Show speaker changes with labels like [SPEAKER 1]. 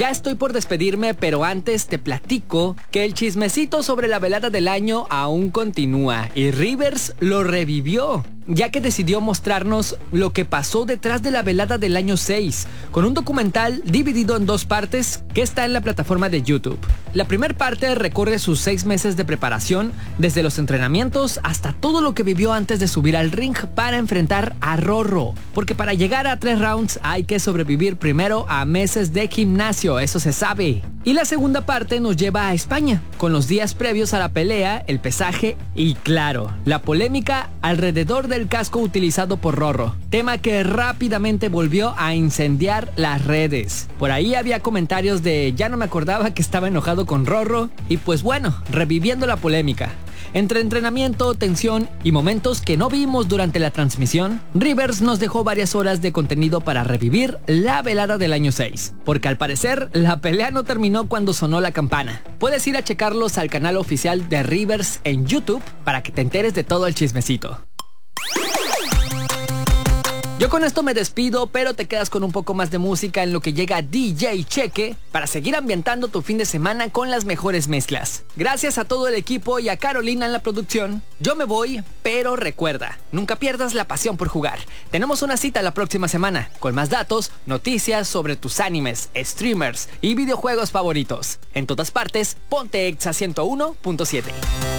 [SPEAKER 1] Ya estoy por despedirme, pero antes te platico que el chismecito sobre la velada del año aún continúa y Rivers lo revivió, ya que decidió mostrarnos lo que pasó detrás de la velada del año 6, con un documental dividido en 2 partes que está en la plataforma de YouTube. La primera parte recorre sus 6 meses de preparación, desde los entrenamientos hasta todo lo que vivió antes de subir al ring para enfrentar a Rorro, porque para llegar a 3 rounds hay que sobrevivir primero a meses de gimnasio, eso se sabe. Y la segunda parte nos lleva a España, con los días previos a la pelea, el pesaje y, claro, la polémica alrededor del casco utilizado por Rorro, tema que rápidamente volvió a incendiar las redes. Por ahí había comentarios de ya no me acordaba que estaba enojado con Rorro, y pues bueno, reviviendo la polémica. Entre entrenamiento, tensión y momentos que no vimos durante la transmisión, Rivers nos dejó varias horas de contenido para revivir la velada del año 6, porque al parecer la pelea no terminó cuando sonó la campana. Puedes ir a checarlos al canal oficial de Rivers en YouTube para que te enteres de todo el chismecito. Yo con esto me despido, pero te quedas con un poco más de música en lo que llega DJ Cheque para seguir ambientando tu fin de semana con las mejores mezclas. Gracias a todo el equipo y a Carolina en la producción. Yo me voy, pero recuerda, nunca pierdas la pasión por jugar. Tenemos una cita la próxima semana con más datos, noticias sobre tus animes, streamers y videojuegos favoritos. En todas partes, ponte Exa 101.7.